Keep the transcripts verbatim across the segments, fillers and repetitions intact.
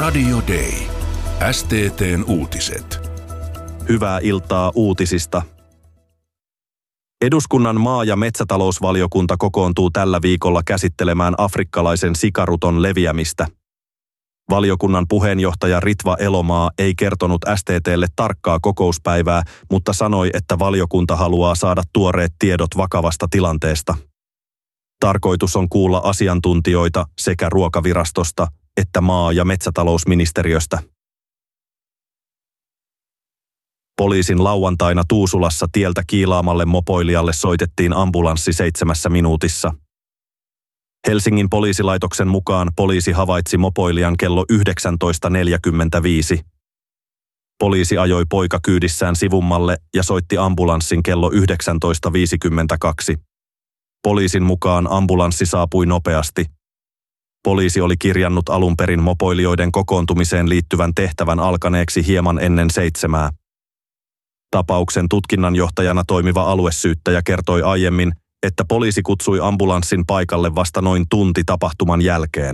Radio Day. S T T:n uutiset. Hyvää iltaa uutisista. Eduskunnan maa- ja metsätalousvaliokunta kokoontuu tällä viikolla käsittelemään afrikkalaisen sikaruton leviämistä. Valiokunnan puheenjohtaja Ritva Elomaa ei kertonut S T T:lle tarkkaa kokouspäivää, mutta sanoi, että valiokunta haluaa saada tuoreet tiedot vakavasta tilanteesta. Tarkoitus on kuulla asiantuntijoita sekä Ruokavirastosta että maa- ja metsätalousministeriöstä. Poliisin lauantaina Tuusulassa tieltä kiilaamalle mopoilijalle soitettiin ambulanssi seitsemässä minuutissa. Helsingin poliisilaitoksen mukaan poliisi havaitsi mopoilijan kello yhdeksäntoista neljäkymmentäviisi. Poliisi ajoi poikakyydissään sivummalle ja soitti ambulanssin kello yhdeksäntoista viisikymmentäkaksi. Poliisin mukaan ambulanssi saapui nopeasti. Poliisi oli kirjannut alun perin mopoilijoiden kokoontumiseen liittyvän tehtävän alkaneeksi hieman ennen seitsemää. Tapauksen tutkinnanjohtajana toimiva aluesyyttäjä kertoi aiemmin, että poliisi kutsui ambulanssin paikalle vasta noin tunti tapahtuman jälkeen.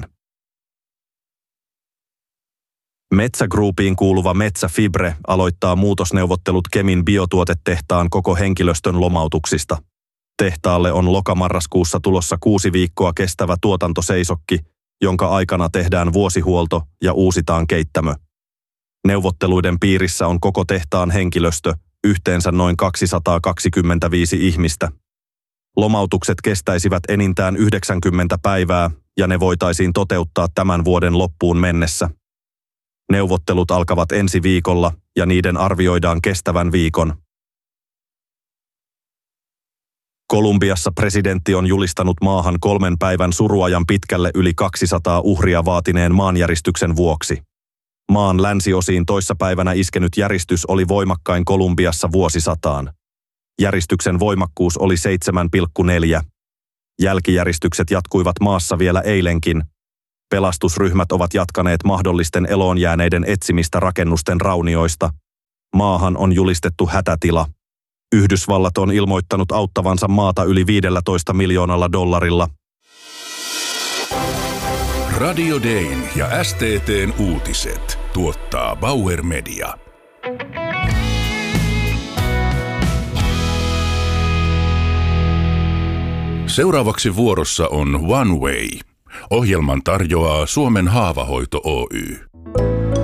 Metsä Groupiin kuuluva Metsä Fibre aloittaa muutosneuvottelut Kemin biotuotetehtaan koko henkilöstön lomautuksista. Tehtaalle on lokamarraskuussa tulossa kuusi viikkoa kestävä tuotantoseisokki, jonka aikana tehdään vuosihuolto ja uusitaan keittämö. Neuvotteluiden piirissä on koko tehtaan henkilöstö, yhteensä noin kaksisataakaksikymmentäviisi ihmistä. Lomautukset kestäisivät enintään yhdeksänkymmentä päivää ja ne voitaisiin toteuttaa tämän vuoden loppuun mennessä. Neuvottelut alkavat ensi viikolla ja niiden arvioidaan kestävän viikon. Kolumbiassa presidentti on julistanut maahan kolmen päivän suruajan pitkälle yli kaksisataa uhria vaatineen maanjäristyksen vuoksi. Maan länsiosiin toissapäivänä iskenyt järistys oli voimakkain Kolumbiassa vuosisataan. Järistyksen voimakkuus oli seitsemän pilkku neljä. Jälkijäristykset jatkuivat maassa vielä eilenkin. Pelastusryhmät ovat jatkaneet mahdollisten eloon jääneiden etsimistä rakennusten raunioista. Maahan on julistettu hätätila. Yhdysvallat on ilmoittanut auttavansa maata yli viidellätoista miljoonalla dollarilla. Radio Dayn ja S T T:n uutiset tuottaa Bauer Media. Seuraavaksi vuorossa on One Way. Ohjelman tarjoaa Suomen Haavahoito Oy.